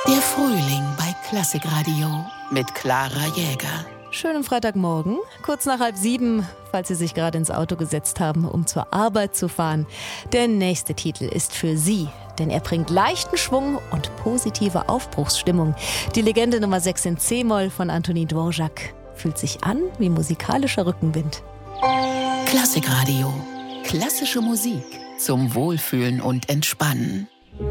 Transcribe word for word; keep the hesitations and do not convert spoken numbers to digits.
Der Frühling bei Klassikradio mit Clara Jäger. Schönen Freitagmorgen, kurz nach halb sieben, falls Sie sich gerade ins Auto gesetzt haben, um zur Arbeit zu fahren. Der nächste Titel ist für Sie, denn er bringt leichten Schwung und positive Aufbruchsstimmung. Die Legende Nummer sechs in C-Moll von Antonín Dvořák fühlt sich an wie musikalischer Rückenwind. Klassikradio. Klassische Musik zum Wohlfühlen und Entspannen.